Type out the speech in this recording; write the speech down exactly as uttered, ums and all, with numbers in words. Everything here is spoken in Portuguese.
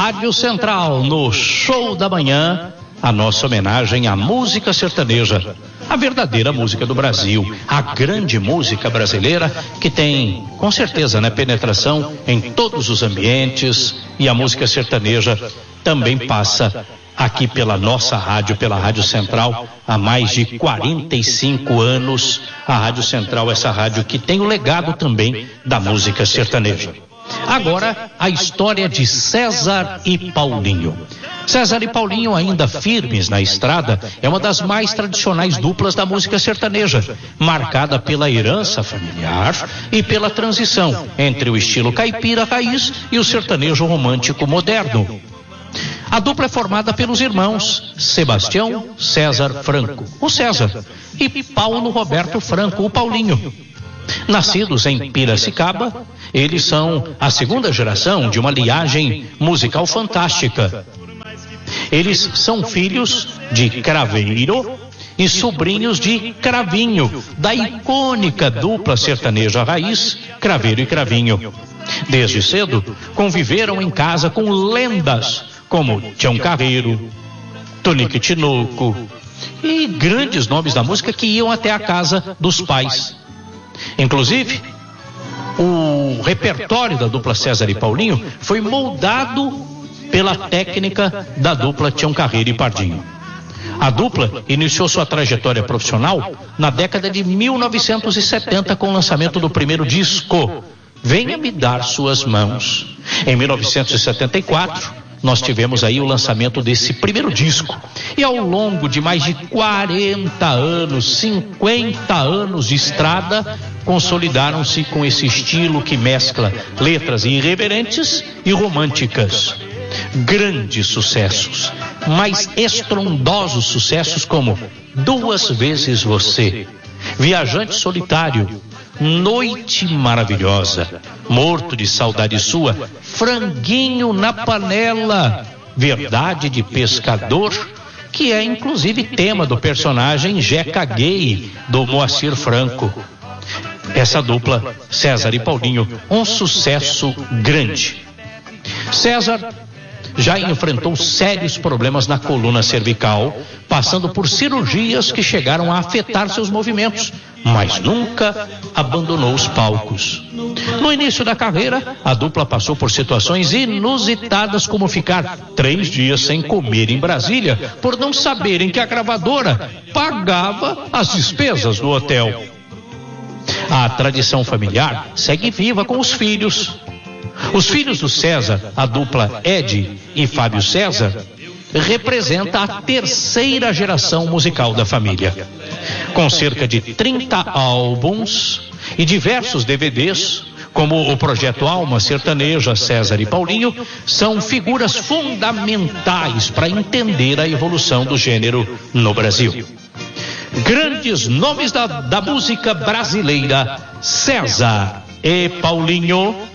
Rádio Central, no Show da Manhã, a nossa homenagem à música sertaneja, a verdadeira música do Brasil, a grande música brasileira que tem, com certeza, né, penetração em todos os ambientes, e a música sertaneja também passa aqui pela nossa rádio, pela Rádio Central, há mais de quarenta e cinco anos. A Rádio Central, essa rádio que tem o legado também da música sertaneja. Agora, a história de César e Paulinho. César e Paulinho, ainda firmes na estrada, é uma das mais tradicionais duplas da música sertaneja, marcada pela herança familiar e pela transição entre o estilo caipira raiz e o sertanejo romântico moderno. A dupla é formada pelos irmãos Sebastião César Franco, o César, e Paulo Roberto Franco, o Paulinho. Nascidos em Piracicaba, eles são a segunda geração de uma linhagem musical fantástica. Eles são filhos de Craveiro e sobrinhos de Cravinho, da icônica dupla sertaneja raiz, Craveiro e Cravinho. Desde cedo, conviveram em casa com lendas como Tião Carreiro, Tonico e Tinoco e grandes nomes da música que iam até a casa dos pais. Inclusive, o repertório da dupla César e Paulinho foi moldado pela técnica da dupla Tião Carreiro e Pardinho. A dupla iniciou sua trajetória profissional na década de mil novecentos e setenta com o lançamento do primeiro disco, Venha Me Dar Suas Mãos. Em mil novecentos e setenta e quatro, nós tivemos aí o lançamento desse primeiro disco. E ao longo de mais de quarenta anos, cinquenta anos de estrada, consolidaram-se com esse estilo que mescla letras irreverentes e românticas. Grandes sucessos, mais estrondosos sucessos como Duas Vezes Você, Viajante Solitário, Noite Maravilhosa, Morto de Saudade Sua, Franguinho na Panela, Verdade de Pescador, que é inclusive tema do personagem Jeca Gay, do Moacir Franco. Essa dupla, César e Paulinho, um sucesso grande. César já enfrentou sérios problemas na coluna cervical, passando por cirurgias que chegaram a afetar seus movimentos, mas nunca abandonou os palcos. No início da carreira, a dupla passou por situações inusitadas, como ficar três dias sem comer em Brasília, por não saberem que a gravadora pagava as despesas do hotel. A tradição familiar segue viva com os filhos. Os filhos do César, a dupla Ed e Fábio César, representa a terceira geração musical da família. Com cerca de trinta álbuns e diversos D V Ds, como o projeto Alma Sertaneja, César e Paulinho, são figuras fundamentais para entender a evolução do gênero no Brasil. Grandes nomes da, da música brasileira, César e Paulinho.